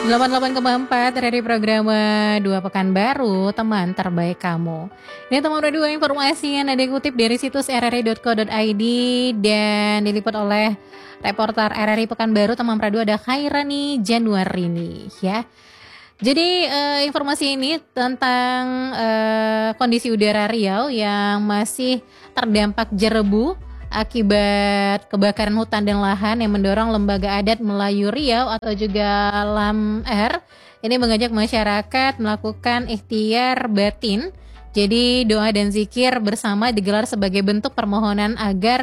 88,4 dari program 2 Pekanbaru, teman terbaik kamu. Ini teman berdua informasi yang ada kutip dari situs rri.co.id dan diliput oleh reporter RRI Pekanbaru, teman berdua ada Khairani Januarini ya. Jadi informasi ini tentang kondisi udara Riau yang masih terdampak jerebu akibat kebakaran hutan dan lahan yang mendorong Lembaga Adat Melayu Riau atau juga LAMR ini mengajak masyarakat melakukan ikhtiar batin. Jadi doa dan zikir bersama digelar sebagai bentuk permohonan agar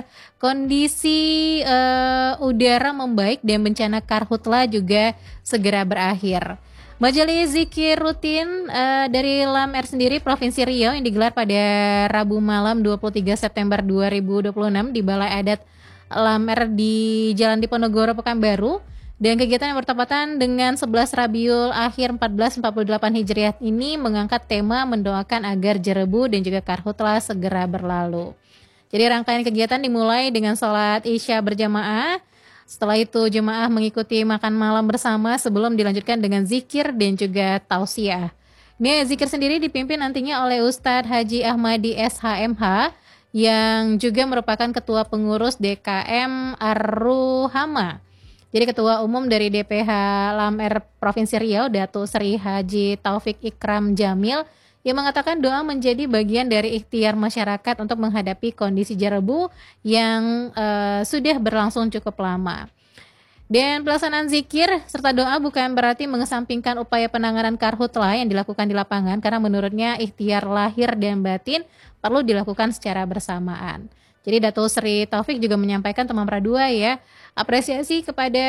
kondisi udara membaik dan bencana karhutla juga segera berakhir. Majelis zikir rutin dari LAMR sendiri Provinsi Riau yang digelar pada Rabu malam 23 September 2026 di Balai Adat LAMR di Jalan Diponegoro Pekanbaru, dan kegiatan yang bertepatan dengan 11 Rabiul Akhir 1448 Hijriah ini mengangkat tema mendoakan agar jerebu dan juga karhutla segera berlalu. Jadi rangkaian kegiatan dimulai dengan sholat Isya berjamaah. Setelah itu jemaah mengikuti makan malam bersama sebelum dilanjutkan dengan zikir dan juga tausiah. Ini zikir sendiri dipimpin nantinya oleh Ustadz Haji Ahmadi SHMH yang juga merupakan Ketua Pengurus DKM Ar-Ruhama. Jadi Ketua Umum dari DPH LAMR Provinsi Riau, Datuk Sri Haji Taufik Ikram Jamil, yang mengatakan doa menjadi bagian dari ikhtiar masyarakat untuk menghadapi kondisi jerebu yang sudah berlangsung cukup lama. Dan pelaksanaan zikir serta doa bukan berarti mengesampingkan upaya penanganan karhutla yang dilakukan di lapangan, karena menurutnya ikhtiar lahir dan batin perlu dilakukan secara bersamaan. Jadi Datuk Sri Taufik juga menyampaikan teman Pradua ya, apresiasi kepada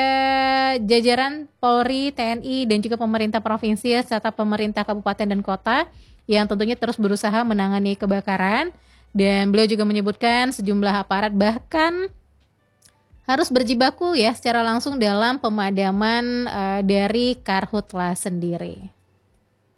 jajaran Polri, TNI, dan juga pemerintah provinsi serta pemerintah kabupaten dan kota yang tentunya terus berusaha menangani kebakaran. Dan beliau juga menyebutkan sejumlah aparat bahkan harus berjibaku ya secara langsung dalam pemadaman dari karhutla sendiri.